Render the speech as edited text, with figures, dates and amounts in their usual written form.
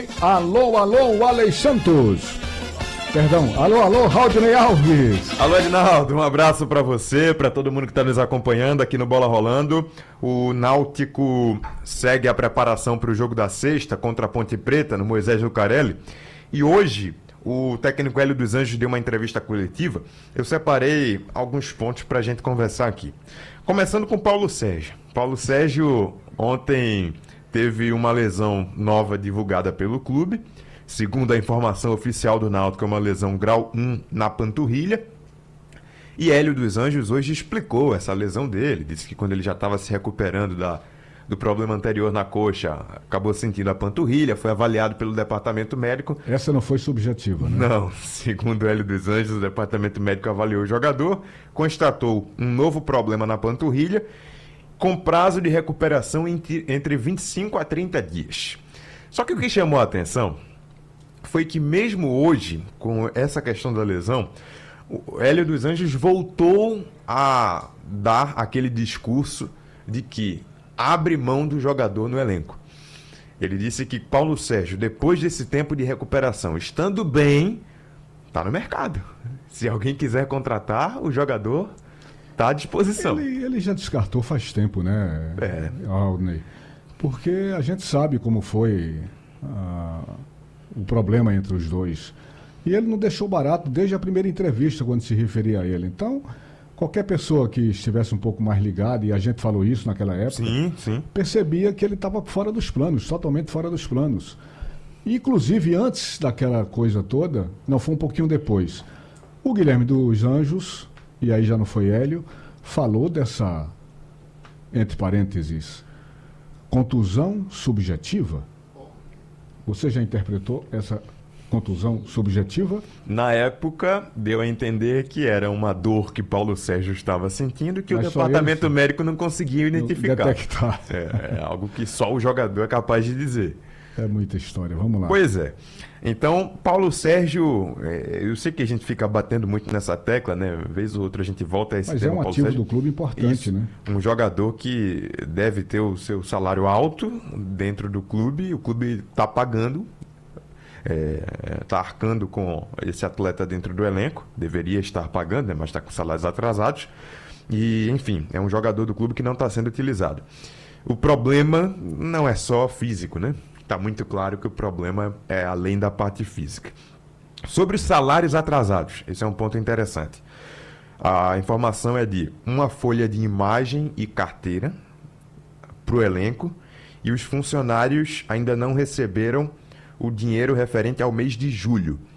Alô, alô, Alex Santos. Perdão, alô, alô, Raudney Alves. Alô, Edinaldo, um abraço pra você, pra todo mundo que tá nos acompanhando aqui no Bola Rolando. O Náutico segue a preparação para o jogo da sexta contra a Ponte Preta, no Moisés Lucarelli. E hoje, o técnico Hélio dos Anjos deu uma entrevista coletiva. Eu separei alguns pontos pra gente conversar aqui. Começando com Paulo Sérgio. Paulo Sérgio ontem teve uma lesão nova divulgada pelo clube. Segundo a informação oficial do Náutico, é uma lesão grau 1 na panturrilha. E Hélio dos Anjos hoje explicou essa lesão dele. Disse que quando ele já estava se recuperando do problema anterior na coxa, acabou sentindo a panturrilha, foi avaliado pelo departamento médico. Essa não foi subjetiva, né? Não, segundo Hélio dos Anjos, o departamento médico avaliou o jogador, constatou um novo problema na panturrilha, com prazo de recuperação entre 25 a 30 dias. Só que o que chamou a atenção foi que mesmo hoje, com essa questão da lesão, o Hélio dos Anjos voltou a dar aquele discurso de que abre mão do jogador no elenco. Ele disse que Paulo Sérgio, depois desse tempo de recuperação, estando bem, está no mercado. Se alguém quiser contratar, o jogador está à disposição. Ele já descartou faz tempo, né, Aldney? Porque a gente sabe como foi o problema entre os dois. E ele não deixou barato desde a primeira entrevista, quando se referia a ele. Então, qualquer pessoa que estivesse um pouco mais ligada, e a gente falou isso naquela época, sim. percebia que ele estava fora dos planos, totalmente fora dos planos. Inclusive, antes daquela coisa toda, não, foi um pouquinho depois, o Guilherme dos Anjos, e aí já não foi Hélio, falou dessa, entre parênteses, contusão subjetiva. Você já interpretou essa contusão subjetiva? Na época, deu a entender que era uma dor que Paulo Sérgio estava sentindo, que Mas o departamento médico não conseguia identificar. Detectar. É algo que só o jogador é capaz de dizer. É muita história, vamos lá. Pois é. Então, Paulo Sérgio, eu sei que a gente fica batendo muito nessa tecla, né? Vez ou outra a gente volta a esse Mas tema. é um Paulo ativo Sérgio. do clube importante, Isso. né? Um jogador que deve ter o seu salário alto dentro do clube, o clube está pagando, está arcando com esse atleta dentro do elenco, deveria estar pagando, né? Mas está com salários atrasados. E, enfim, é um jogador do clube que não está sendo utilizado. O problema não é só físico, né? Está muito claro que o problema é além da parte física. Sobre os salários atrasados, esse é um ponto interessante. A informação é de uma folha de imagem e carteira para o elenco, e os funcionários ainda não receberam o dinheiro referente ao mês de julho.